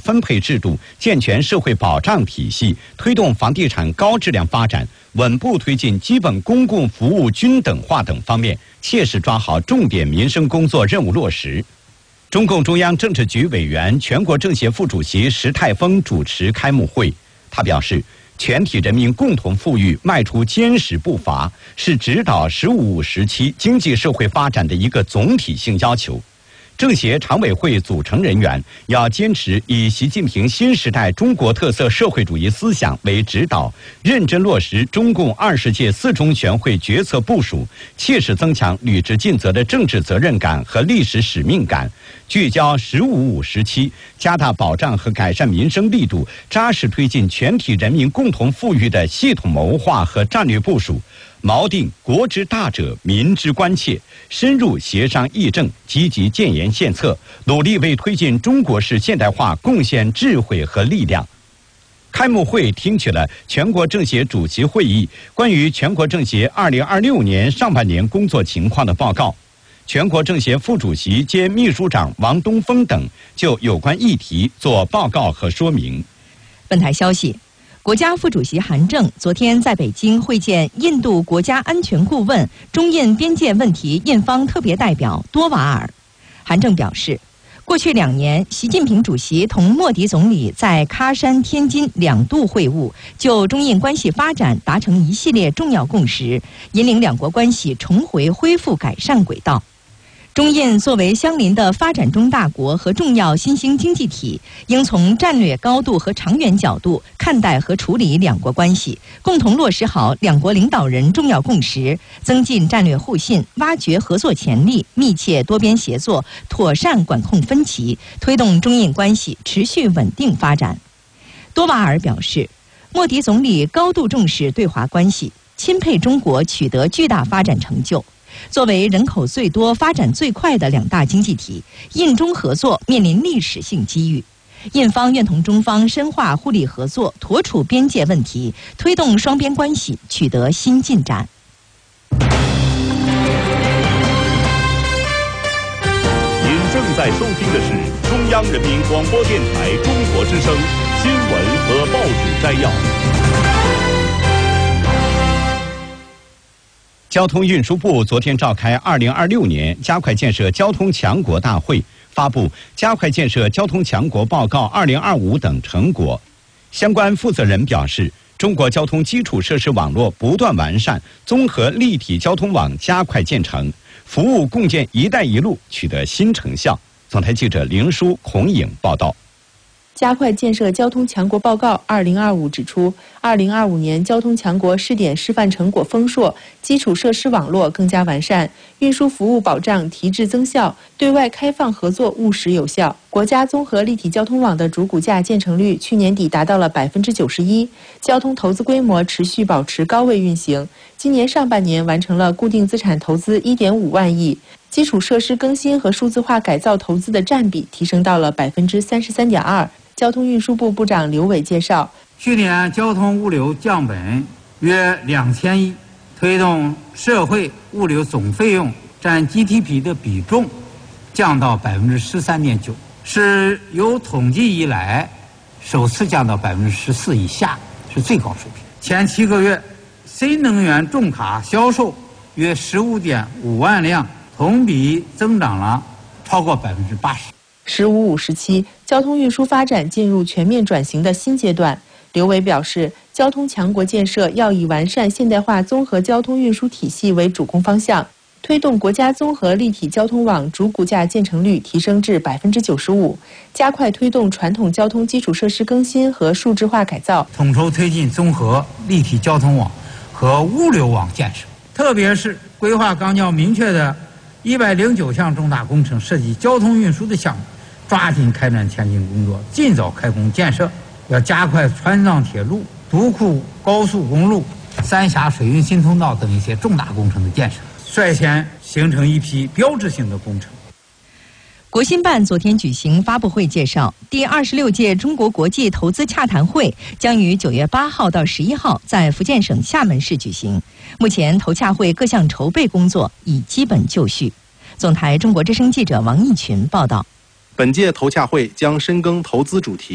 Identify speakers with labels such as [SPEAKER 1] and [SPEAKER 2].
[SPEAKER 1] 分配制度，健全社会保障体系，推动房地产高质量发展，稳步推进基本公共服务均等化等方面，切实抓好重点民生工作任务落实。中共中央政治局委员、全国政协副主席石泰峰主持开幕会，他表示，全体人民共同富裕迈出坚实步伐，是指导“15+5”时期经济社会发展的一个总体性要求。政协常委会组成人员要坚持以习近平新时代中国特色社会主义思想为指导，认真落实中共20届4中全会决策部署，切实增强履职尽责的政治责任感和历史使命感，聚焦“15+5”时期，加大保障和改善民生力度，扎实推进全体人民共同富裕的系统谋划和战略部署，锚定国之大者民之关切，深入协商议政，积极建言献策，努力为推进中国式现代化贡献智慧和力量。开幕会听取了全国政协主席会议关于全国政协2026年上半年工作情况的报告，全国政协副主席兼秘书长王东峰等就有关议题作报告和说明。
[SPEAKER 2] 本台消息，国家副主席韩正昨天在北京会见印度国家安全顾问、中印边界问题印方特别代表多瓦尔。韩正表示，过去2年，习近平主席同莫迪总理在喀山、天津2度会晤，就中印关系发展达成一系列重要共识，引领两国关系重回恢复改善轨道。中印作为相邻的发展中大国和重要新兴经济体，应从战略高度和长远角度看待和处理两国关系，共同落实好两国领导人重要共识，增进战略互信，挖掘合作潜力，密切多边协作，妥善管控分歧，推动中印关系持续稳定发展。多瓦尔表示，莫迪总理高度重视对华关系，钦佩中国取得巨大发展成就。作为人口最多、发展最快的2大经济体，印中合作面临历史性机遇。印方愿同中方深化互利合作，妥处边界问题，推动双边关系取得新进展。
[SPEAKER 3] 您正在收听的是中央人民广播电台中国之声新闻和报纸摘要。
[SPEAKER 1] 交通运输部昨天召开2026年加快建设交通强国大会，发布《加快建设交通强国报告2025》等成果。相关负责人表示，中国交通基础设施网络不断完善，综合立体交通网加快建成，服务共建“一带一路”取得新成效。总台记者林舒、孔颖报道。
[SPEAKER 4] 加快建设交通强国报告2025指出，2025年交通强国试点示范成果丰硕，基础设施网络更加完善，运输服务保障提质增效，对外开放合作务实有效。国家综合立体交通网的主骨架建成率去年底达到了91%，交通投资规模持续保持高位运行。今年上半年完成了固定资产投资1.5万亿。基础设施更新和数字化改造投资的占比提升到了33.2%。交通运输部部长刘伟介绍，
[SPEAKER 5] 去年交通物流降本约2000亿，推动社会物流总费用占 GDP 的比重降到13.9%，是有统计以来首次降到14%以下，是最高水平。前7个月，新能源重卡销售约15.5万辆，同比增长了超过80%。
[SPEAKER 4] 15+5时期，交通运输发展进入全面转型的新阶段。刘伟表示，交通强国建设要以完善现代化综合交通运输体系为主攻方向，推动国家综合立体交通网主骨架建成率提升至95%，加快推动传统交通基础设施更新和数字化改造，
[SPEAKER 5] 统筹推进综合立体交通网和物流网建设，特别是规划纲要明确的109项重大工程涉及交通运输的项目，抓紧开展前期工作，尽早开工建设。要加快川藏铁路、独库高速公路、三峡水运新通道等一些重大工程的建设，率先形成一批标志性的工程。
[SPEAKER 2] 国新办昨天举行发布会介绍，第26届中国国际投资洽谈会将于9月8号到11号在福建省厦门市举行。目前投洽会各项筹备工作已基本就绪。总台中国之声记者王义群报道。
[SPEAKER 6] 本届投洽会将深耕投资主题。